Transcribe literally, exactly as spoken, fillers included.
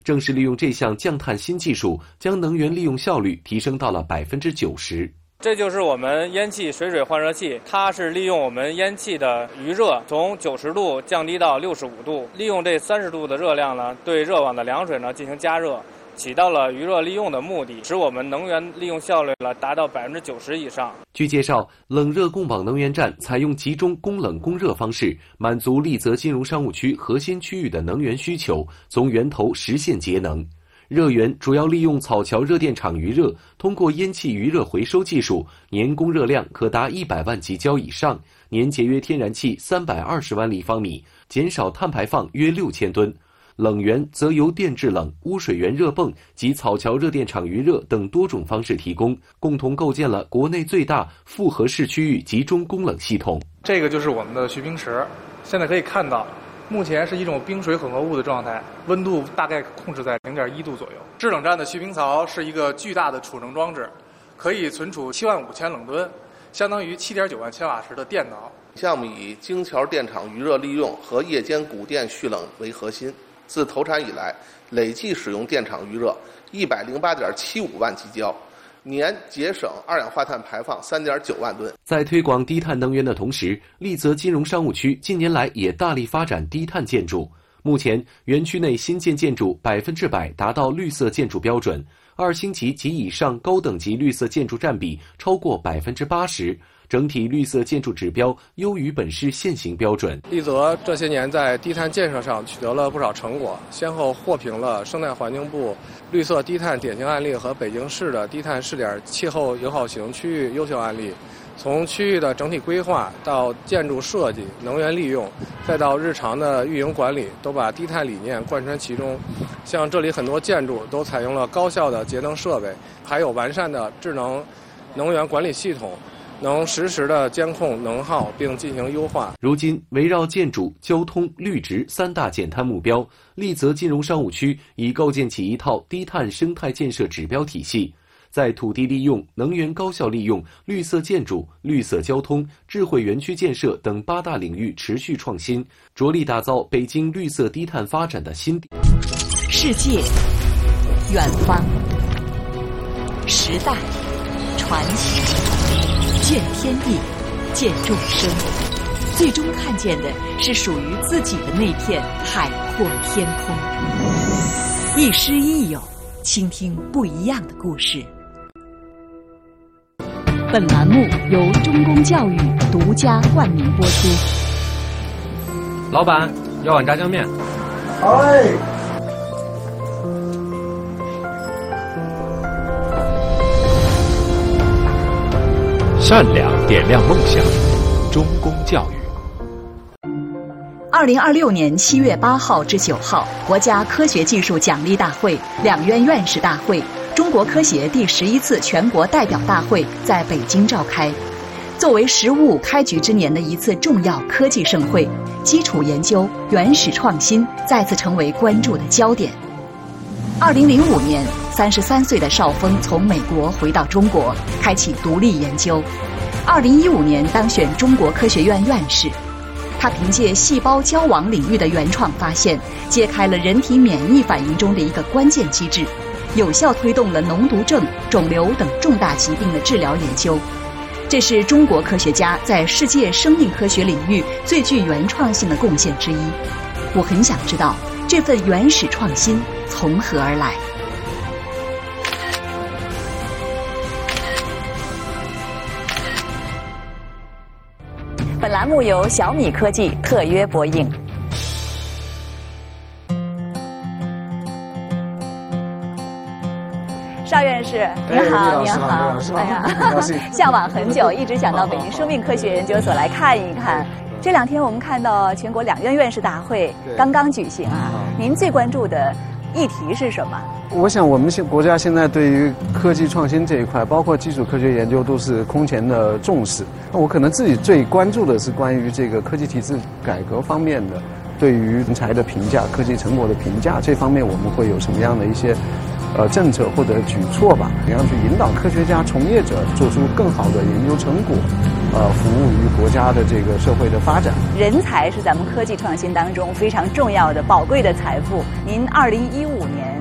正是利用这项降碳新技术，将能源利用效率提升到了百分之九十。 这就是我们烟气水水换热器，它是利用我们烟气的余热从九十度降低到六十五度，利用这三十度的热量呢，对热网的凉水呢进行加热，起到了余热利用的目的，使我们能源利用效率了达到百分之九十以上。 据介绍，冷热供网能源站采用集中供冷供热方式，满足丽泽金融商务区核心区域的能源需求，从源头实现节能。热源主要利用草桥热电厂余热，通过烟气余热回收技术，年供热量可达一百万级焦以上，年节约天然气三百二十万立方米，减少碳排放约六千吨。冷源则由电制冷、污水源热泵及草桥热电厂余热等多种方式提供，共同构建了国内最大复合式区域集中供冷系统。 这个就是我们的蓄冰池，现在可以看到，目前是一种冰水混合物的状态，温度大概控制在零点一度左右。制冷站的蓄冰槽是一个巨大的储能装置，可以存储七万五千冷吨，相当于七点九万千瓦时的电脑。 项目以京桥电厂余热利用和夜间谷电蓄冷为核心，自投产以来，累计使用电厂余热一百零八点七五万级焦，年节省二氧化碳排放三点九万吨。 在推广低碳能源的同时，丽泽金融商务区近年来也大力发展低碳建筑。目前，园区内新建建筑百分之百达到绿色建筑标准，二星级及以上高等级绿色建筑占比超过百分之八十。整体绿色建筑指标优于本市现行标准。 丽泽这些年在低碳建设上取得了不少成果，先后获评了生态环境部绿色低碳典型案例和北京市的低碳试点气候友好型区域优秀案例。从区域的整体规划到建筑设计、能源利用，再到日常的运营管理，都把低碳理念贯穿其中。像这里很多建筑都采用了高效的节能设备，还有完善的智能能源管理系统，能实时的监控能耗并进行优化。 如今，围绕建筑、交通、绿植三大减碳目标，丽泽金融商务区已构建起一套低碳生态建设指标体系，在土地利用、能源高效利用、绿色建筑、绿色交通、智慧园区建设等八大领域持续创新，着力打造北京绿色低碳发展的新世界、远方、时代、传奇。见天地，见众生，最终看见的是属于自己的那片海阔天空。亦师亦友，倾听不一样的故事。本栏目由中公教育独家冠名播出。 老板，要碗炸酱面。 哎。 善良点亮梦想，中公教育。 二零二六年七月八号至九号，国家科学技术奖励大会、两院院士大会、中国科协第十一次全国代表大会在北京召开。作为“十五五”开局之年的一次重要科技盛会，基础研究、原始创新再次成为关注的焦点。二零零五年，三十三岁的邵峰从美国回到中国，开启独立研究。二零一五年当选中国科学院院士。他凭借细胞交往领域的原创发现，揭开了人体免疫反应中的一个关键机制，有效推动了脓毒症、肿瘤等重大疾病的治疗研究。这是中国科学家在世界生命科学领域最具原创性的贡献之一。我很想知道，这份原始创新从何而来？本栏目由小米科技特约播映。邵院士，您好，您好，哎呀，向往很久，一直想到北京生命科学研究所来看一看。这两天我们看到全国两院院士大会刚刚举行啊，您最关注的议题是什么？ 我想我们现国家现在对于科技创新这一块，包括基础科学研究，都是空前的重视。那我可能自己最关注的是关于这个科技体制改革方面的，对于人才的评价、科技成果的评价这方面，我们会有什么样的一些呃政策或者举措吧，怎样去引导科学家、从业者做出更好的研究成果，呃，服务于国家的这个社会的发展。 人才是咱们科技创新当中非常重要的、宝贵的财富。您二零一五年